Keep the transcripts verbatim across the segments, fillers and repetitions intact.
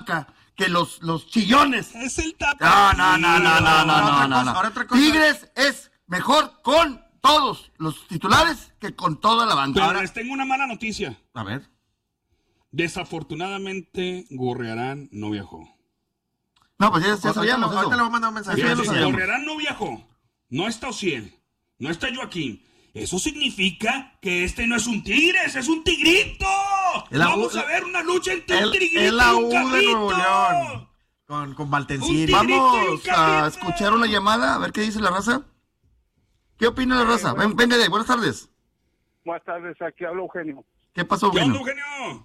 que los, los chillones. Es el tapete. No, no, no, no, no, no, no, no. Ahora otra cosa. Tigres es mejor con todos los titulares que con toda la banca. Pero Ahora, les tengo una mala noticia. A ver. Desafortunadamente, Gorrearán no viajó. no, pues ya, ya sabíamos Ahorita eso. le voy a mandar un mensaje. Sí, ya lo Fíjate, sabíamos. Gorrearán no viajó. No está Ociel. No está Joaquín. Eso significa que este no es un Tigres, es un Tigrito. Es la Vamos U- a ver una lucha entre un El- Tigrito Es la y un U de Cabrito. Nuevo León. Con, con Valtencini. Un Vamos Tigrito y un a cabrito. escuchar una llamada, a ver qué dice la raza. ¿Qué opina la raza? Ven, venga de ahí, buenas tardes. Buenas tardes, aquí habla Eugenio. ¿Qué pasó, ¿Qué onda, Eugenio? Eugenio?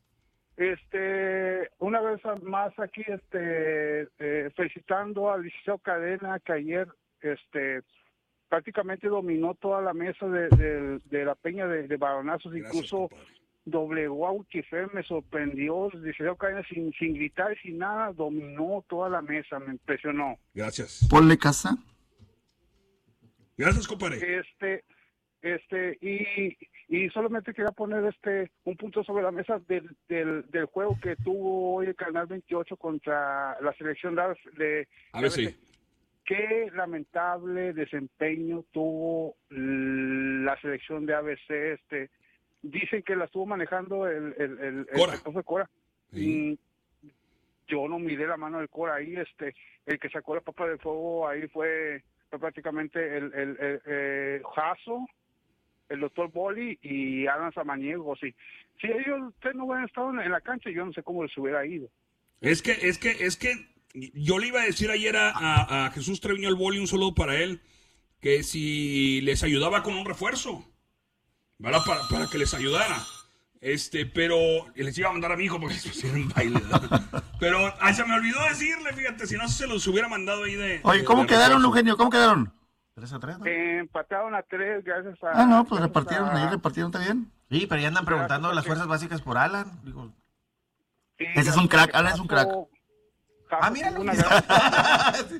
Este, una vez más aquí, este, eh, felicitando al Liceo Cadena, que ayer, este, prácticamente dominó toda la mesa de, de, de la peña de, de varonazos, Gracias, incluso compadre. doblegó a Uchifer, me sorprendió, el Liceo Cadena sin, sin gritar y sin nada, dominó toda la mesa, me impresionó. Gracias. Ponle casa. Gracias, compadre. Este, este, y, y solamente quería poner este un punto sobre la mesa del, del, del juego que tuvo hoy el Canal veintiocho contra la selección de, de A ver si. Qué lamentable desempeño tuvo la selección de A B C. Este, dicen que la estuvo manejando el, el, el, Cora. el profe Cora. Sí. Mm, yo no miré la mano del Cora ahí. Este, el que sacó la papa de fuego ahí fue, fue prácticamente el, el, el, el Jasso, el doctor Boli y Alan Samaniego. Si, si ellos ustedes no hubieran estado en la cancha, yo no sé cómo les hubiera ido. Es que, es que, es que yo le iba a decir ayer a, a, a Jesús Treviño el Boli, un saludo para él, que si les ayudaba con un refuerzo, ¿verdad? Para, para que les ayudara. Este, pero les iba a mandar a mi hijo porque eso sí era un baile, ¿verdad? Pero ay, se me olvidó decirle, fíjate, si no se los hubiera mandado ahí de. Oye, de- ¿cómo de quedaron, refuerzo. Eugenio? ¿Cómo quedaron? tres a tres, ¿no? Eh, empataron a tres gracias a... Ah, no, pues gracias repartieron, a- ahí repartieron, ¿está bien? Sí, pero ya andan preguntando las fuerzas básicas por Alan. Digo, Sí, Ese es un crack, Alan es un crack. Jasso- ah, Jasso mira. tuvo una gran-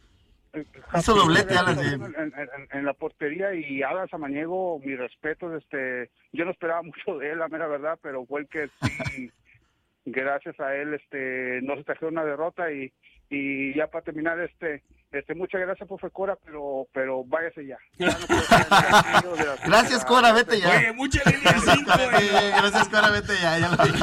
Hizo doblete, en, Alan, sí. en, en- en la portería y Alan Samaniego, mi respeto, este, yo no esperaba mucho de él, la mera verdad, pero fue el que sí, gracias a él, este, no se trajeron una derrota y, y ya para terminar, este, este, muchas gracias, profe Cora, pero, pero váyase ya. Ya no quiero estar en el partido de la- Gracias, Cora, vete ya. Oye, mucha línea cinco, Sí, gracias, Cora, vete ya, ya lo dije.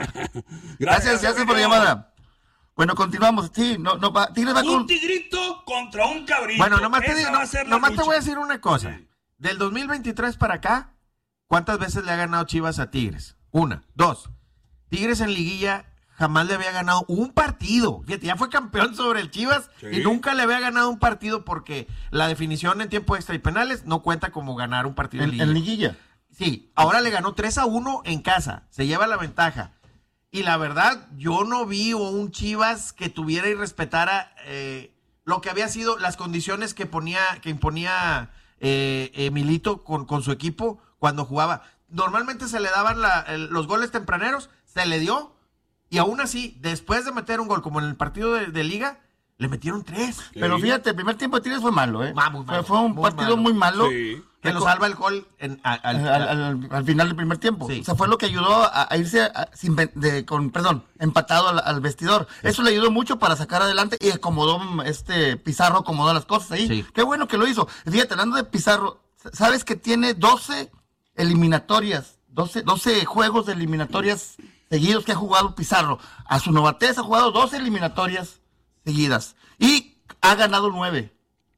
Gracias, gracias por la llamada. Bueno, continuamos. Sí, no, no, va, Tigres va Un con... tigrito contra un cabrito. Bueno, nomás, te, Esa digo, va a ser la nomás te lucha. voy a decir una cosa. Del dos mil veintitrés para acá, ¿cuántas veces le ha ganado Chivas a Tigres? Una. Dos. Tigres en liguilla jamás le había ganado un partido. Fíjate, ya fue campeón sobre el Chivas Sí. y nunca le había ganado un partido porque la definición en tiempo extra y penales no cuenta como ganar un partido en, En, liguilla. en liguilla. Sí, ahora le ganó tres a uno en casa. Se lleva la ventaja. Y la verdad, yo no vi un Chivas que tuviera y respetara eh, lo que había sido las condiciones que ponía, que imponía eh, eh, Milito con, con su equipo cuando jugaba. Normalmente se le daban la, el- los goles tempraneros, se le dio, y aún así, después de meter un gol, como en el partido de, de Liga, le metieron tres. Pero fíjate, el primer tiempo de Tigres fue malo, ¿eh? Ah, muy malo, Fue, fue un muy partido malo. muy malo. Sí. Que lo salva el gol en, a- al- Al, al- al final del primer tiempo. Sí. O sea, fue lo que ayudó a, a irse a- sin ven- de, con, perdón, empatado al, al vestidor. Eso le ayudó mucho para sacar adelante y acomodó mm, este Pizarro, acomodó las cosas ahí. Sí. Qué bueno que lo hizo. Fíjate, hablando de Pizarro, sabes que tiene doce eliminatorias, doce, doce juegos de eliminatorias seguidos que ha jugado Pizarro. A su novatez ha jugado doce eliminatorias seguidas y ha ganado nueve.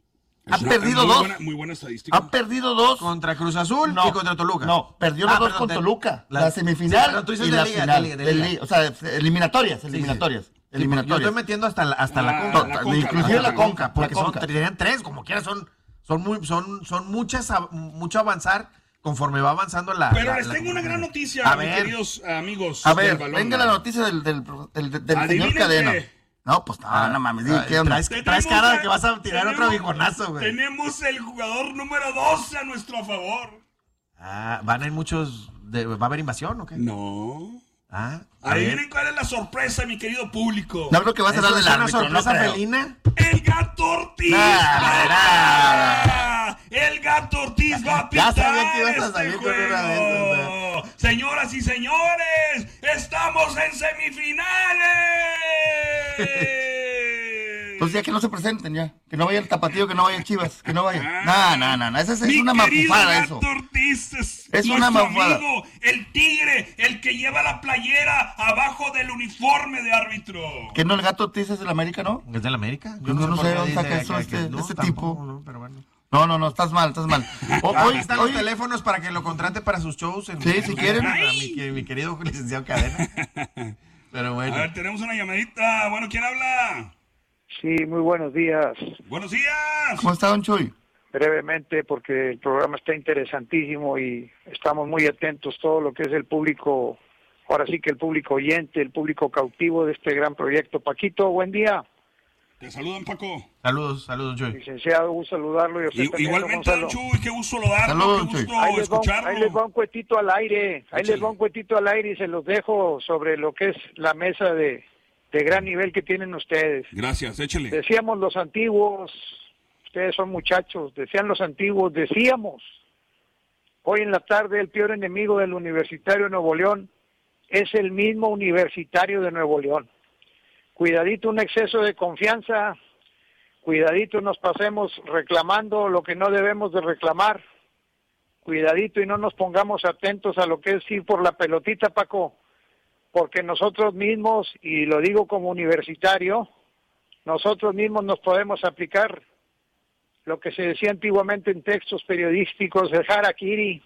Ha Es una perdido muy dos. buena- muy buena estadística. Ha perdido dos. contra Cruz Azul y contra Toluca. No, perdió los Ah, dos perdón, con de- Toluca. La, la- semifinal sí, pero tú dices y de la liga, final. de liga, de De liga. li- o sea, eliminatorias, sí. eliminatorias. Sí, porque yo eliminatorias. estoy metiendo hasta la, hasta la Ah, conca. la conca, inclusive la la conca, conca, Porque la son, conca. tenían tres, como quiera, son, son muy, son, son muchas, a- mucho avanzar conforme va avanzando la. Pero la- les la tengo una gran noticia, A mis ver. queridos amigos. A del ver, balón. venga la noticia del, del, del, del señor Adivinen Cadena. qué. No, pues no, no mames, di, Ah, ¿qué onda? traes- Tenemos traes cara de a- que vas a tirar otro tenemos- bijonazo, güey. Tenemos el jugador número doce a nuestro favor. Ah, van a ir muchos. De, ¿va a haber invasión o qué? No. Ah, a ver. Adivinen cuál es la sorpresa, mi querido público. No creo que vas a ¿Eso hablar es del una árbitro, no sorpresa creo. felina? El Gato Ortiz. Nada, nada. El Gato Ortiz va a Ya pitar sabía que ibas a este salir con una de esas, juego. Se Señoras y señores, estamos en semifinales. Entonces ya que no se presenten ya, que no vaya el Tapatío, que no vaya el Chivas, que no vaya. Ah, No, no, no, no, esa es, es Mi una querido mafufada Gato eso. Ortiz es, Es una nuestro mafufada. amigo, el tigre, el que lleva la playera abajo del uniforme de árbitro. ¿Que no el Gato Ortiz es del América, no? ¿Es del América? Yo no por sé qué dónde dice saca eso que- este- que- no, este tampoco, tipo. no, pero bueno. No, no, no, estás mal, estás mal. O- Ah, hoy, aquí están hoy- los teléfonos para que lo contrate para sus shows. En, Sí, en- si en- quieren. a Mi, que- mi querido licenciado Cadena. Pero bueno. A ver, tenemos una llamadita. Bueno, ¿quién habla? Sí, muy buenos días. Buenos días. ¿Cómo está, don Chuy? Brevemente, porque el programa está interesantísimo y estamos muy atentos todo lo que es el público, ahora sí que el público oyente, el público cautivo de este gran proyecto. Paquito, buen día. Te saludan, Paco. Saludos, saludos, Chuy. Licenciado, gusto saludarlo. Y a usted I- también, igualmente, don don Gonzalo. Chuy, qué gusto saludarlo, Saludos, qué Chuy. gusto Ahí les, va, un- escucharlo. ahí les va un cuetito al aire, ahí les va un cuetito al aire y se los dejo sobre lo que es la mesa de, de gran nivel que tienen ustedes. Gracias, échale. Decíamos los antiguos, ustedes son muchachos, decían los antiguos, decíamos, hoy en la tarde el peor enemigo del Universitario de Nuevo León es el mismo Universitario de Nuevo León. Cuidadito un exceso de confianza, cuidadito nos pasemos reclamando lo que no debemos de reclamar, cuidadito y no nos pongamos atentos a lo que es ir por la pelotita, Paco, porque nosotros mismos, y lo digo como universitario, nosotros mismos nos podemos aplicar lo que se decía antiguamente en textos periodísticos, el harakiri.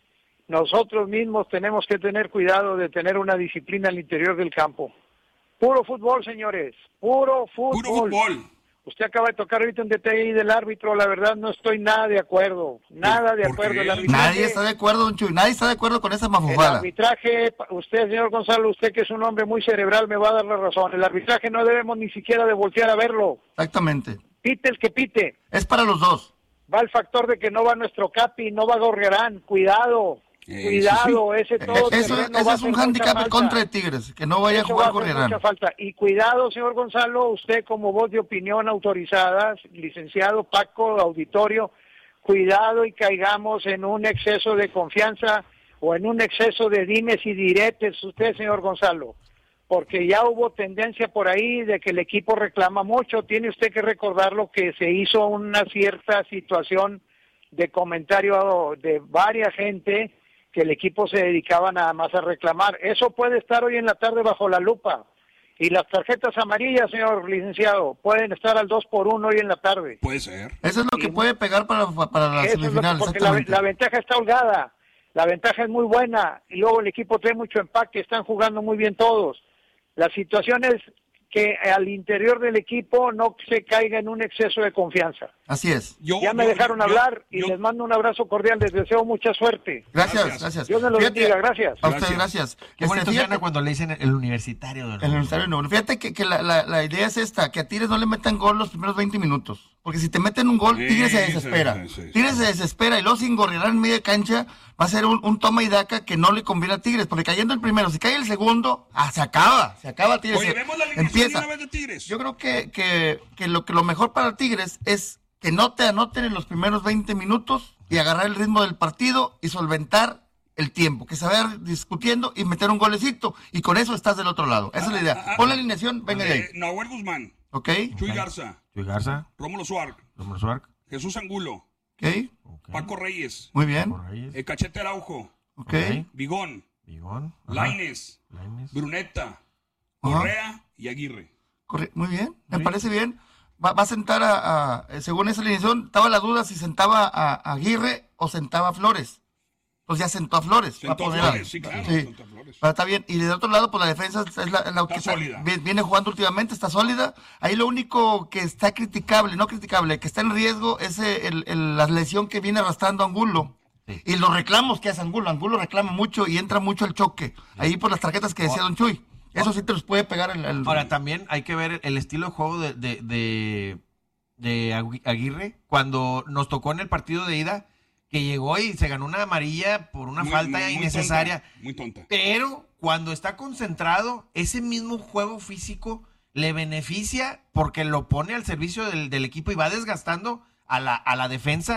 Nosotros mismos tenemos que tener cuidado de tener una disciplina al interior del campo. Puro fútbol, señores, puro fútbol. Puro fútbol. Usted acaba de tocar ahorita un detalle ahí del árbitro, la verdad no estoy nada de acuerdo, nada de ¿Por acuerdo. qué? El arbitraje, Nadie está de acuerdo, don Chuy, nadie está de acuerdo con esa el mafufada. arbitraje, usted, señor Gonzalo, usted que es un hombre muy cerebral, me va a dar la razón. El arbitraje no debemos ni siquiera de voltear a verlo. Exactamente. Pite el que pite. Es para los dos. Va el factor de que no va nuestro Capi, no va Gorriarán. Cuidado, Eh, cuidado, ese Eh, todo Eso, terreno ese va a es un hacer mucha hándicap falta. contra de Tigres, que no vaya a Eso jugar va a hacer Gorriarán. mucha falta. Y cuidado, señor Gonzalo, usted como voz de opinión autorizada, licenciado Paco, auditorio, cuidado y caigamos en un exceso de confianza o en un exceso de dimes y diretes, usted, señor Gonzalo, porque ya hubo tendencia por ahí de que el equipo reclama mucho. Tiene usted que recordar lo que se hizo una cierta situación de comentario de varias gente que el equipo se dedicaba nada más a reclamar. Eso puede estar hoy en la tarde bajo la lupa. Y las tarjetas amarillas, señor licenciado, pueden estar al dos por uno hoy en la tarde. Puede ser. Eso es lo que Y- puede pegar para, para la Eso es lo que- semifinal, porque la, exactamente. la ventaja está holgada, la ventaja es muy buena, y luego el equipo trae mucho empaque, están jugando muy bien todos. La situación es que al interior del equipo no se caiga en un exceso de confianza. Así es. Yo- Ya me yo- dejaron yo- hablar y yo- les mando un abrazo cordial, les deseo mucha suerte. Gracias, Gracias. gracias. Dios me lo Fíjate, bendiga, gracias. A usted, Gracias. gracias. Qué Este, bonito fíjate, suena cuando le dicen el universitario de el Universitario de Nuevo León. Fíjate que, que la, la, la idea es esta, que a Tigres no le metan gol los primeros veinte minutos. Porque si te meten un gol, Sí, Tigres se sí, desespera. sí, sí, sí. Tigres se desespera y luego sin Gorriarán en media cancha va a ser un, un toma y daca que no le conviene a Tigres. Porque cayendo el primero, si cae el segundo, ah, se acaba. Se acaba Tigres. Oye, Se- vemos la alineación empieza. de una vez de Tigres. Yo creo que, que, que, lo, que lo mejor para Tigres es que no te anoten en los primeros veinte minutos y agarrar el ritmo del partido y solventar el tiempo, que se vaya discutiendo y meter un golecito, y con eso estás del otro lado. Esa es la idea. Ah, ah, Pon la alineación, venga de ahí. Eh, Nahuel Guzmán, ¿Ok? Chuy Garza, Chuy Garza, Rómulo Suárez, Romero Suárez. Jesús Angulo, ¿Ok? Ok. Paco Reyes, Muy bien. Paco Reyes. el Cachete Araujo, ¿Ok? Vigón, Vigón. Ajá. Lainez, Lainez. Bruneta, Ajá. Correa y Aguirre. Corre- Muy bien, me Muy parece bien. Va, va a sentar a, a- eh, según esa alineación, estaba la duda si sentaba a, a Aguirre o sentaba a Flores. Pues ya sentó a Flores. Va a Sentó a poner Flores, sí, claro, sí. sentó a Flores. Ah, está bien. Y del otro lado, pues la defensa es la, la que Está sólida. vi- viene jugando últimamente, está sólida. Ahí lo único que está criticable, no criticable, que está en riesgo es eh, el, el- la lesión que viene arrastrando Angulo. Sí. Y los reclamos que hace Angulo. Angulo reclama mucho y entra mucho el choque. Ahí por las tarjetas que decía Don Chuy. Eso sí te los puede pegar el... el- Ahora, también hay que ver el estilo de juego de, de, de, de Agui- Aguirre cuando nos tocó en el partido de ida, que llegó y se ganó una amarilla por una Muy- falta muy innecesaria. tonta, muy tonta. Pero cuando está concentrado, ese mismo juego físico le beneficia porque lo pone al servicio del, del equipo y va desgastando a la, a la defensa,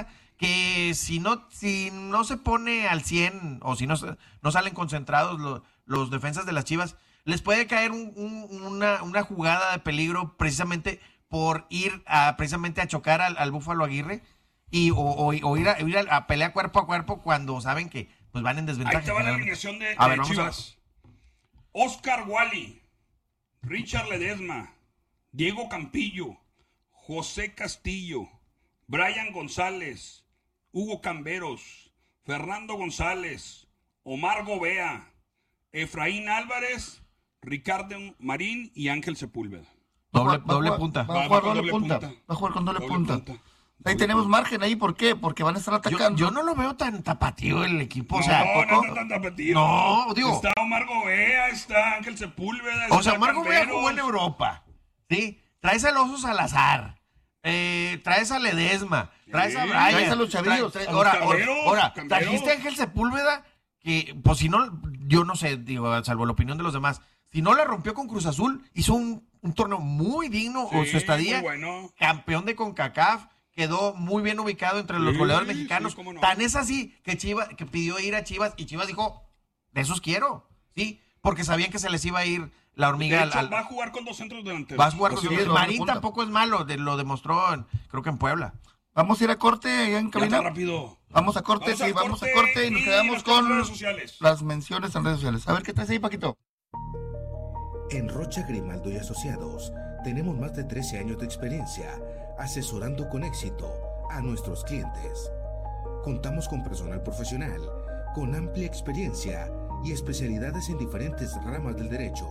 que si no, si no se pone al cien o si no, no salen concentrados los, los defensas de las Chivas, les puede caer un, un, una, una jugada de peligro precisamente por ir a, precisamente a chocar al, al Búfalo Aguirre y, o, o, o ir, a, ir a, a pelear cuerpo a cuerpo cuando saben que pues van en desventaja. Ahí te va la alineación de, a de ver, Chivas. Oscar Wally, Richard Ledesma, Diego Campillo, José Castillo, Brian González, Hugo Camberos, Fernando González, Omar Gobea, Efraín Álvarez, Ricardo Marín y Ángel Sepúlveda. Doble, Va- va- doble va- punta. Va a jugar doble punta. Va a jugar con doble, Doble punta. punta. Ahí Doble tenemos punta. margen ahí, ¿por qué? Porque van a estar Yo, atacando. yo no lo veo tan tapatío el equipo, o No, sea, no, poco- no, tan tapatío. No, digo- Está Omar Gobea, está Ángel Sepúlveda. O está sea, Marco Gobea Camberos. jugó en Europa, ¿sí? Traes al Oso Salazar, eh, traes a Ledesma, traes a Sí, Brian. traes a los chavillos, traes- a los ahora, ahora, Camberos, ahora, Camberos. trajiste a Ángel Sepúlveda, que, pues si no, yo no sé, digo, salvo la opinión de los demás, si no la rompió con Cruz Azul, hizo un, un torneo muy digno, Sí, o su estadía, muy bueno. campeón de CONCACAF, quedó muy bien ubicado entre los Sí, goleadores sí, mexicanos. cómo no. Tan es así que Chivas, que pidió ir a Chivas, y Chivas dijo, de esos quiero, ¿sí? Porque sabían que se les iba a ir la De hormiga hecho, al, al- va a jugar con dos centros delanteros. vas a jugar Así con es, doble Marín punta. tampoco es malo, de- lo demostró en- creo que en Puebla. Vamos a ir a corte allá en Ya está cabina. rápido. Vamos a corte, Vamos sí, al vamos corte a corte y nos y quedamos nuestras con redes sociales. las menciones en redes sociales. A ver qué traes ahí, Paquito. En Rocha Grimaldo y Asociados tenemos más de trece años de experiencia asesorando con éxito a nuestros clientes. Contamos con personal profesional, con amplia experiencia y especialidades en diferentes ramas del derecho,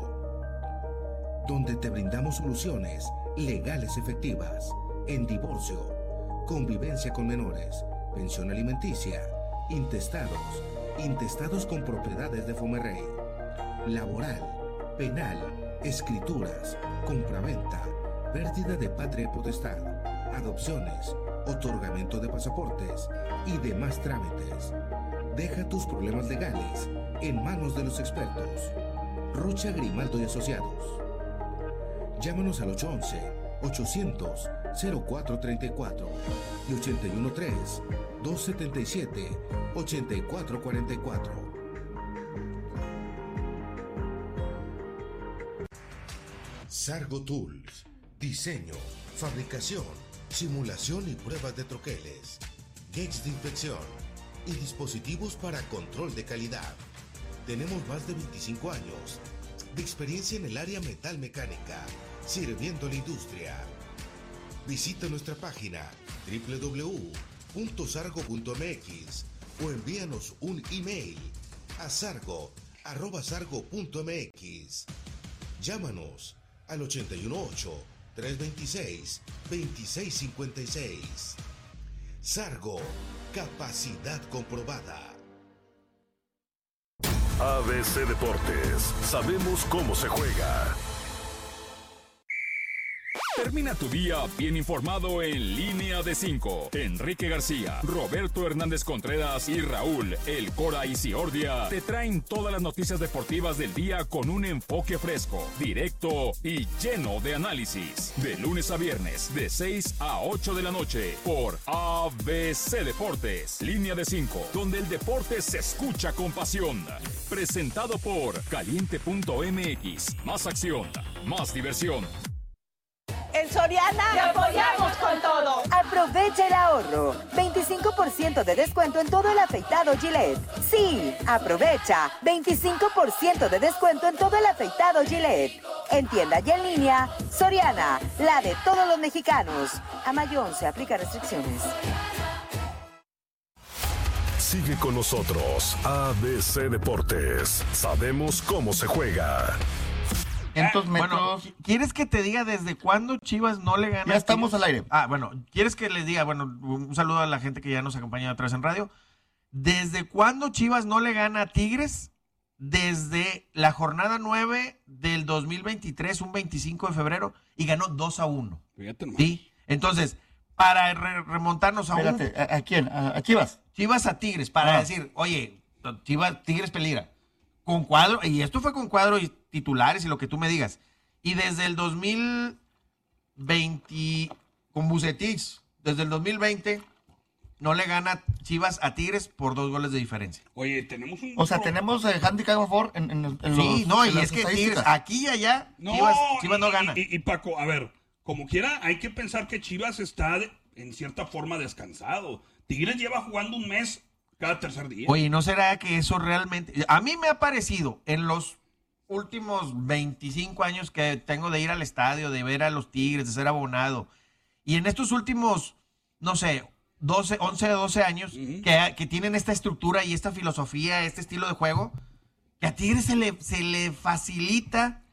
donde te brindamos soluciones legales efectivas en divorcio, convivencia con menores, pensión alimenticia, intestados, intestados con propiedades de Fomerrey, laboral, penal, escrituras, compraventa, pérdida de patria y potestad, adopciones, otorgamiento de pasaportes y demás trámites. Deja tus problemas legales en manos de los expertos. Rocha Grimaldo y Asociados. Llámanos al ocho once, ochocientos, cero cuatro treinta y cuatro y ochenta y uno tres, doscientos setenta y siete, ochenta y cuatro cuarenta y cuatro. Sargo Tools. Diseño, fabricación, simulación y pruebas de troqueles. Gates de inspección y dispositivos para control de calidad. Tenemos más de veinticinco años de experiencia en el área metal mecánica, sirviendo a la industria. Visita nuestra página doble u doble u doble u punto sargo punto m x o envíanos un email a sargo arroba sargo punto m x. Llámanos al ochenta y uno ocho, trescientos veintiséis, veintiséis cincuenta y seis. Sargo, capacidad comprobada. A B C Deportes, sabemos cómo se juega. Termina tu día bien informado en Línea de cinco. Enrique García, Roberto Hernández Contreras y Raúl El Cora Isiordia te traen todas las noticias deportivas del día con un enfoque fresco, directo y lleno de análisis. De lunes a viernes, de seis a ocho de la noche, por A B C Deportes. Línea de cinco, donde el deporte se escucha con pasión. Presentado por Caliente punto m x. Más acción, más diversión. En Soriana te apoyamos con todo. Aprovecha el ahorro. veinticinco por ciento de descuento en todo el afeitado Gillette. Sí, aprovecha. veinticinco por ciento de descuento en todo el afeitado Gillette. En tienda y en línea, Soriana, la de todos los mexicanos. A mayo once, aplica restricciones. Sigue con nosotros, A B C Deportes. Sabemos cómo se juega. quinientos Bueno, metros. ¿quieres que te diga desde cuándo Chivas no le gana? Ya estamos a Tigres? al aire. Ah, bueno, ¿quieres que les diga? Bueno, un saludo a la gente que ya nos acompaña otra vez en radio. ¿Desde cuándo Chivas no le gana a Tigres? Desde la jornada nueve del dos mil veintitrés, un veinticinco de febrero, y ganó dos a uno. Fíjate nomás. ¿Sí? Entonces, para re- remontarnos a un Espérate, ¿a, a quién? ¿A, a Chivas? Chivas a Tigres, para Ah. decir, oye, Chivas, Tigres peligra. Con cuadro, y esto fue con cuadro y titulares y lo que tú me digas. Y desde el dos mil veinte, con Bucetich, desde el dos mil veinte, no le gana Chivas a Tigres por dos goles de diferencia. Oye, tenemos un... O sea, tenemos eh, handicap a favor en, en, en Sí, los, no, en y las es que estadísticas. Tigres, aquí y allá, No, Chivas, Chivas no y- gana. Y, y Paco, a ver, como quiera, hay que pensar que Chivas está de- en cierta forma descansado. Tigres lleva jugando un mes cada tercer día. Oye, ¿no será que eso realmente... A mí me ha parecido en los últimos veinticinco años que tengo de ir al estadio, de ver a los Tigres, de ser abonado, y en estos últimos, no sé, doce, once, doce años, Ujú. que, que tienen esta estructura y esta filosofía, este estilo de juego, que a Tigres se le, se le facilita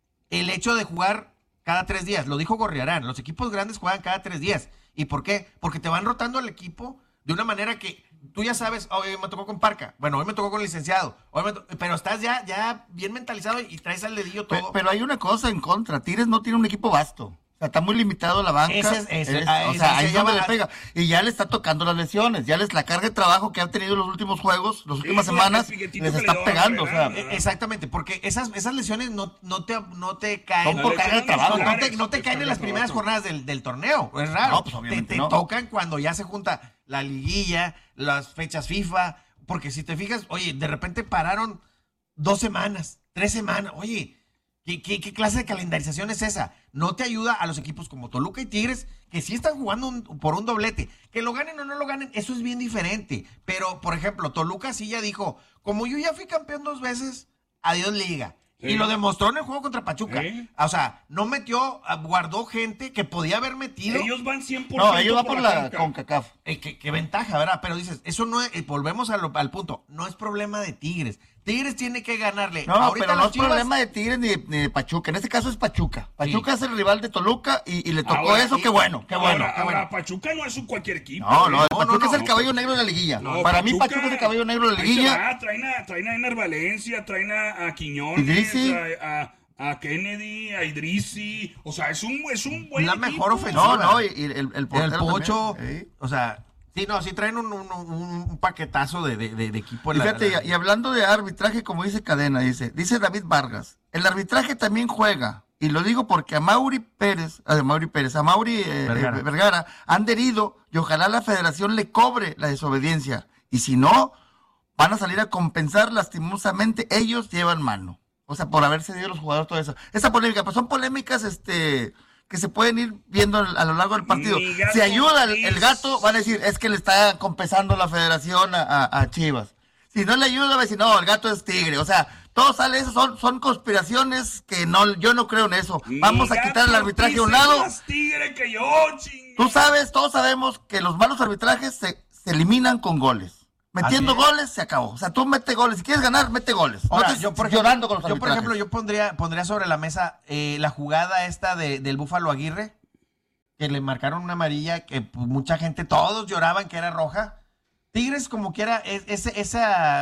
el hecho de jugar cada tres días. Lo dijo Gorriarán, los equipos grandes juegan cada tres días. ¿Y por qué? Porque te van rotando el equipo de una manera que tú ya sabes, hoy me tocó con Parca, bueno, hoy me tocó con Licenciado, hoy me to- pero estás ya, ya bien mentalizado y traes al dedillo Pe- todo. Pero hay una cosa en contra. Tigres no tiene un equipo vasto. O sea, está muy limitado la banca. Ese es- ese- Es- ah, o ese sea, se ahí es donde llama- le pega. Y ya le está tocando las lesiones. Ya les la carga de trabajo que han tenido los últimos juegos, las últimas Sí, el semanas, piquetito les que le está dio a pegando. O sea, Barrera. Eh, Exactamente, porque esas, esas lesiones no, no, te, no te caen. Son por Las carga de lesiones trabajo. No, no te, musculares, no te es caen carga en de las primeras trabajo. jornadas del, del torneo, es raro. No, pues, obviamente te, te no. tocan cuando ya se junta la liguilla, las fechas FIFA, porque si te fijas, oye, de repente pararon dos semanas, tres semanas, oye, ¿qué, qué, qué clase de calendarización es esa? No te ayuda a los equipos como Toluca y Tigres, que sí están jugando un- por un doblete. Que lo ganen o no lo ganen, eso es bien diferente. Pero, por ejemplo, Toluca sí ya dijo, como yo ya fui campeón dos veces, adiós liga. Sí. Y lo demostró en el juego contra Pachuca. Sí. O sea, no metió, ah, guardó gente que podía haber metido. Ellos van cien por ciento no, ellos van por la banca. CONCACAF. Eh, qué, qué ventaja, ¿verdad? Pero dices, eso no es, eh, volvemos a lo- al punto, no es problema de Tigres. Tigres tiene que ganarle. No, Ahorita pero no las es Chivas- problema de Tigres ni de, ni de Pachuca. En este caso es Pachuca. Pachuca es el rival de Toluca y, y le tocó Ahora, eso. y- Qué bueno, qué bueno. Ahora, qué ahora, bueno. Pachuca no es un cualquier equipo. No, no, ¿eh? el Pachuca no, es el no. caballo negro de la liguilla. No, Para mí Pachuca es el caballo negro de la ahí se liguilla. va, Traen a, traen a Ener Valencia, traen a, a Quiñones, Idrissi. a, a, a Kennedy, a Idrissi. O sea, es un, es un buen La equipo. mejor ofensiva. No, no, y, y el, el, el portero Pocho, también, sí. o sea, sí, no, sí traen un, un- un- un paquetazo de, de- de- de equipo. en Y la- fíjate, la- y, y hablando de arbitraje, como dice Cadena, dice, dice David Vargas, el arbitraje también juega, y lo digo porque a Mauri Pérez, a Mauri Pérez, a Mauri eh, Vergara. eh, Vergara, han herido, y ojalá la federación le cobre la desobediencia, y si no, van a salir a compensar lastimosamente, ellos llevan mano. O sea, por haber cedido los jugadores, todo eso. Esa polémica, pues son polémicas, este, que se pueden ir viendo a lo largo del partido. Mi gato Si ayuda el, el es- gato, van a decir, es que le está compensando la federación a, a- a Chivas. Si no le ayuda, va a decir, no, el gato es tigre. O sea, todo sale eso, son, son conspiraciones que no, yo no creo en eso. Vamos Mi a quitar el gato arbitraje a un Ortiz es lado. más tigre que yo, chinga. Tú sabes, todos sabemos que los malos arbitrajes se, se eliminan con goles. Metiendo Así es. goles, se acabó. O sea, tú mete goles. Si quieres ganar, mete goles. Ahora, no estés yo, por ejemplo, llorando con los yo, por arbitrajes. ejemplo, yo pondría, pondría sobre la mesa eh, la jugada esta de, del Búfalo Aguirre, que le marcaron una amarilla, que pues, mucha gente, todos lloraban que era roja. Tigres, como quiera, es, ese, esa,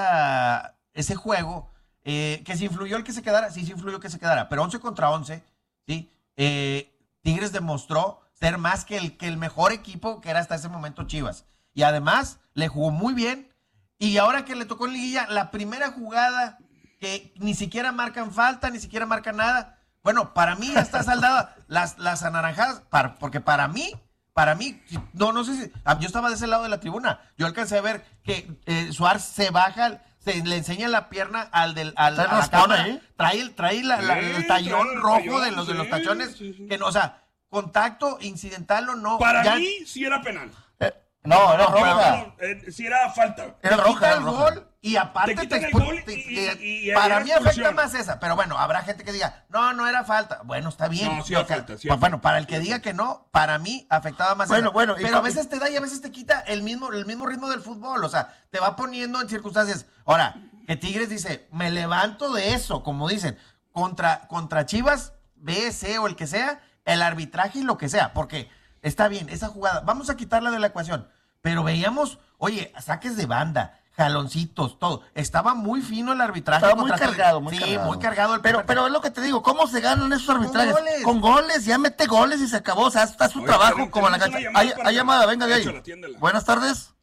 esa, ese juego, eh, que si influyó el que se quedara, sí, sí influyó que se quedara, pero once contra once, ¿sí? Eh, Tigres demostró ser más que el, que el mejor equipo que era hasta ese momento Chivas. Y además, le jugó muy bien. Y ahora que le tocó en liguilla, la primera jugada que ni siquiera marcan falta, ni siquiera marcan nada. Bueno, para mí ya está saldada las, las anaranjadas, para, porque para mí, para mí, no, no sé si, ah, yo estaba de ese lado de la tribuna, yo alcancé a ver que eh, Suárez se baja, se le enseña la pierna al del, al, Trae a la raspón cámara, ahí. trae el, trae la- la- Sí, el tallón trae el rojo tallón, de los de los sí, tachones, sí, sí. que no, o sea, contacto incidental o no. Para ya- mí, sí era penal. Eh, no, era No, pero roja. No, eh, sí era falta. Era te roja, quita era el roja. gol y aparte Te quitan te el expu- gol te- y- te- y- y para hay mí afecta expulsión. más esa, pero bueno, habrá gente que diga, no, no era falta. Bueno, está bien. No, sí era O sea, falta, sí pues, era bueno, falta. para el que diga que no, para mí afectaba más Bueno, esa. bueno, y pero a con- veces te da y a veces te quita el mismo, el mismo ritmo del fútbol, o sea, te va poniendo en circunstancias. Ahora, que Tigres dice, me levanto de eso, como dicen, contra, contra Chivas, B C o el que sea, el arbitraje y lo que sea, porque está bien, esa jugada, vamos a quitarla de la ecuación. Pero veíamos, oye, saques de banda, jaloncitos, todo. Estaba muy fino el arbitraje. Estaba muy contra- cargado, muy sí, cargado. muy cargado el pero, primer- pero es lo que te digo, ¿cómo se ganan esos arbitrajes? goles. Con goles, ya mete goles y se acabó. O sea, está su Oye, trabajo tenemos- como en la tenemos cancha. una Hay, llamada para- hay llamada, venga de ahí. Échala, atiéndela. Buenas tardes.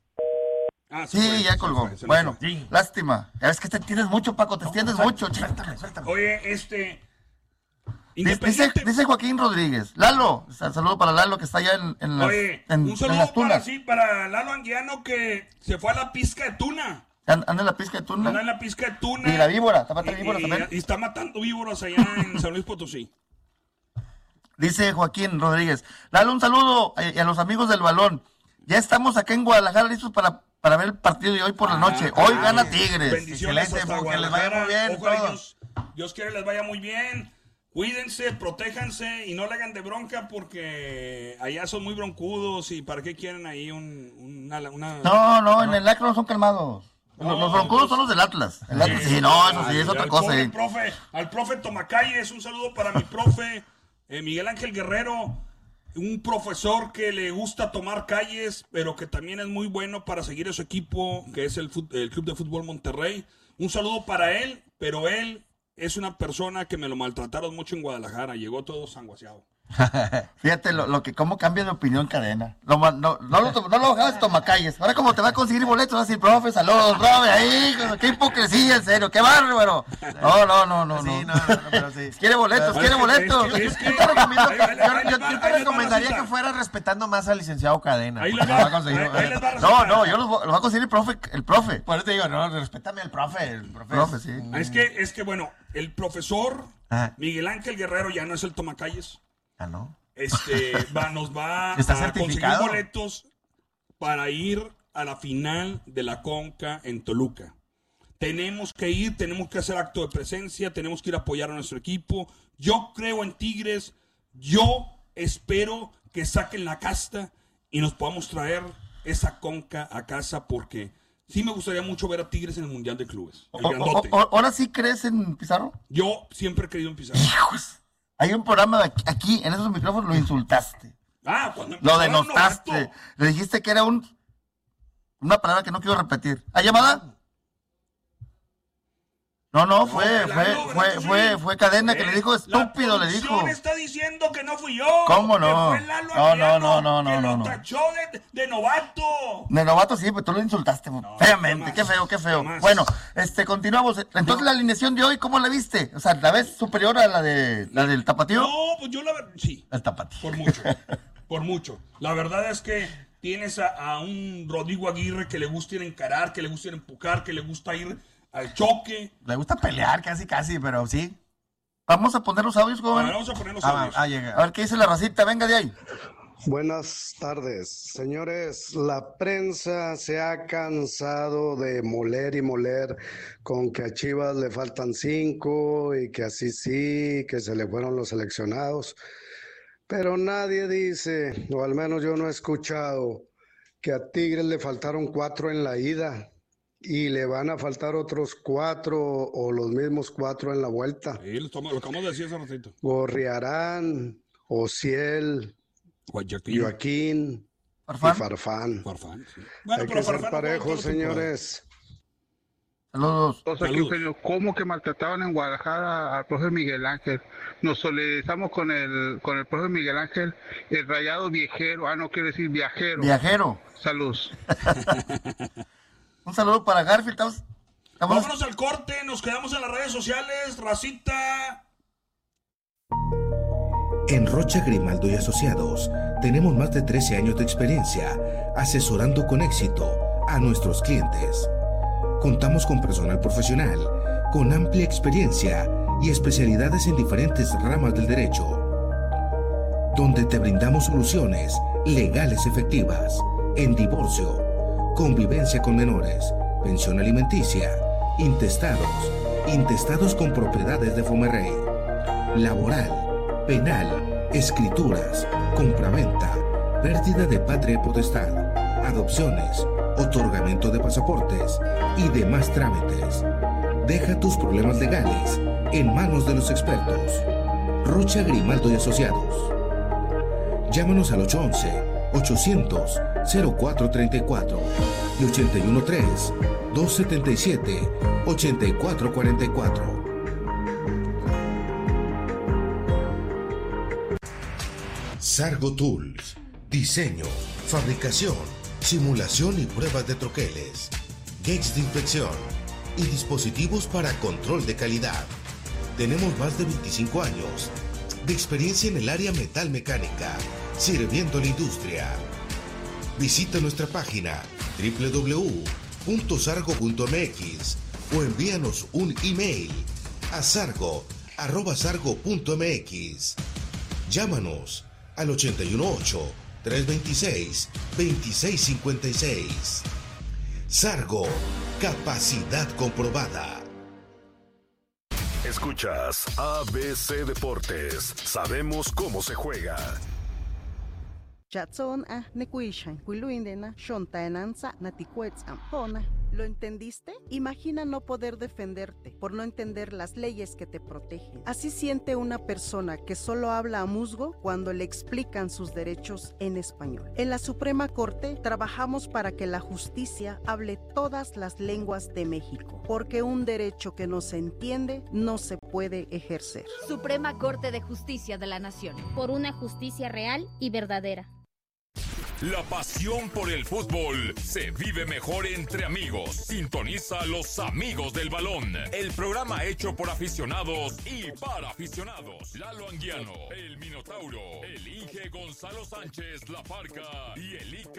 Ah, se Sí, fue, ya se colgó. fue, se nos Bueno, fue. Sí. lástima. Ya ves que te tienes mucho, Paco, te extiendes Suel- mucho. chico. Suéltame, suéltame. Oye, este. Independiente. Dice, dice Joaquín Rodríguez. Lalo, saludo para Lalo que está allá en, en, las, Oye, en, un en saludo las para, tunas. sí, para Lalo Anguiano que se fue a la pizca de tuna. Anda en la pizca de tuna. Anda en la pizca de tuna. Y la víbora, está matando Y- víboras y- también. y está matando víboras allá en San Luis Potosí. Dice Joaquín Rodríguez. Lalo, un saludo a, a los amigos del balón. Ya estamos acá en Guadalajara listos para, para ver el partido de hoy por la noche. Hoy Ah, gana Tigres. Bendiciones Excelente, hasta porque les vaya muy bien, Ojalá todo. Dios, Dios quiere les vaya muy bien. Cuídense, protéjanse y no le hagan de bronca porque allá son muy broncudos y para qué quieren ahí un, una, una... No, no, en el Acro no son calmados. Los, No, los broncudos pues- son los del Atlas. El Atlas sí, no, eso sí, es otra al cosa. pobre eh. profe, al profe Tomacalles, un saludo para mi profe, eh, Miguel Ángel Guerrero, un profesor que le gusta tomar calles, pero que también es muy bueno para seguir a su equipo, que es el, fut- el Club de Fútbol Monterrey. Un saludo para él, pero él es una persona que me lo maltrataron mucho en Guadalajara, llegó todo sanguaseado. Fíjate lo, lo que, cómo cambia de opinión Cadena. Lo, ma- no, no, lo, no lo bajabas Tomacalles. Ahora como te va a conseguir boletos, vas a decir, profe, saludos, profe, ahí, qué hipocresía, en serio, qué bárbaro. No, no, no, no, Sí, no. no, no, no, pero sí. Quiere boletos, quiere boletos. Es que- es que- Yo te recomiendo que- Ahí- ahí- yo- ahí yo- les va- yo te ahí les va recomendaría la que cita. fueras respetando más al licenciado Cadena. Ahí les porque va- va a conseguir ahí- ahí boletos. les va la No, cita. no, yo los, vo- los va a conseguir el profe, el profe. Por eso te digo, no, respétame al profe. El profe, Profe, es- sí. Es que, es que bueno, el profesor Ah. Miguel Ángel Guerrero ya no es el Tomacalles. Ah, ¿no? Este, va, nos va ¿Está a conseguir certificado? boletos para ir a la final de la Conca en Toluca. Tenemos que ir, tenemos que hacer acto de presencia, tenemos que ir a apoyar a nuestro equipo. Yo creo en Tigres, yo espero que saquen la casta y nos podamos traer esa Conca a casa porque sí me gustaría mucho ver a Tigres en el Mundial de Clubes, el O- o- grandote. o- ¿Ahora sí crees en Pizarro? Yo siempre he creído en Pizarro. Hijos. Hay un programa de aquí, aquí, en esos micrófonos, lo insultaste. Ah, cuando Lo empezaba el denostaste. novato. Le dijiste que era un una palabra que no quiero repetir. ¿Hay llamada? No, no, fue, No, fue, Lalo, fue, ¿verdad que fue, sí? fue Cadena que Eh, le dijo la estúpido, le producción dijo. está diciendo que no fui yo. ¿Cómo que no? fue Lalo No, no, Anguiano, no, no, que no, lo no. tachó de, de novato. De novato sí, pero tú lo insultaste feamente, jamás, qué feo, qué feo. jamás. Bueno, este, continuamos. Entonces la alineación de hoy, ¿cómo la viste? O sea, ¿la ves superior a la de la del Tapatío? No, pues yo la verdad, sí, El tapati. por mucho, por mucho. La verdad es que tienes a, a un Rodrigo Aguirre que le gusta ir a encarar, que le gusta ir a empujar, que le gusta ir al choque. Le gusta pelear casi, casi, pero sí. Vamos a poner los audios, Ahora joven. vamos a poner los Ah, audios. ah, A llega. ver qué dice la racita, venga de ahí. Buenas tardes, señores. La prensa se ha cansado de moler y moler con que a Chivas le faltan cinco y que así sí, que se le fueron los seleccionados. Pero nadie dice, o al menos yo no he escuchado, que a Tigres le faltaron cuatro en la ida y le van a faltar otros cuatro o los mismos cuatro en la vuelta. Sí, lo, estamos- lo acabamos de decir hace ratito. Gorriarán, Ociel, Guayaquil. Joaquín Farfán. y Farfán. Farfán, sí. Bueno, Hay pero que ser Farfán no jugó parejos, toda la temporada. señores. Saludos. O sea, que, Saludos. Eugenio, ¿cómo que maltrataban en Guadalajara al profe Miguel Ángel? Nos solidarizamos con el con el profe Miguel Ángel, el rayado viejero, ah, no quiere decir viajero. Viajero. Saludos. Un saludo para Garfield. Estamos, estamos- Vámonos al corte, nos quedamos en las redes sociales, racita. En Rocha Grimaldo y Asociados tenemos más de trece años de experiencia asesorando con éxito a nuestros clientes. Contamos con personal profesional, con amplia experiencia y especialidades en diferentes ramas del derecho, donde te brindamos soluciones legales efectivas en divorcio, convivencia con menores, pensión alimenticia, intestados, intestados con propiedades de Fomerrey, laboral, penal, escrituras, compraventa, pérdida de patria y potestad, adopciones, otorgamiento de pasaportes y demás trámites. Deja tus problemas legales en manos de los expertos. Rocha Grimaldo y Asociados. Llámanos al ocho once, ochocientos, cero cuatro treinta y cuatro y ochenta y uno tres, doscientos setenta y siete, ochenta y cuatro cuarenta y cuatro. Sargo Tools. Diseño, fabricación, simulación y pruebas de troqueles. Gates de inspección y dispositivos para control de calidad. Tenemos más de veinticinco años de experiencia en el área metalmecánica, sirviendo a la industria. Visita nuestra página doble u doble u doble u punto sargo punto m x o envíanos un email a sargo arroba sargo punto m x. Llámanos al ochenta y uno ocho, tres veintiséis, veintiséis cincuenta y seis. Sargo, capacidad comprobada. Escuchas A B C Deportes. Sabemos cómo se juega. Chatson a nekuishan kuiluindena shontaenanza naticuets ampona. ¿Lo entendiste? Imagina no poder defenderte por no entender las leyes que te protegen. Así siente una persona que solo habla a musgo cuando le explican sus derechos en español. En la Suprema Corte trabajamos para que la justicia hable todas las lenguas de México, porque un derecho que no se entiende no se puede ejercer. Suprema Corte de Justicia de la Nación. Por una justicia real y verdadera. La pasión por el fútbol se vive mejor entre amigos. Sintoniza a Los Amigos del Balón, el programa hecho por aficionados y para aficionados. Lalo Anguiano, el Minotauro, el Inge Gonzalo Sánchez La Parca y el Ica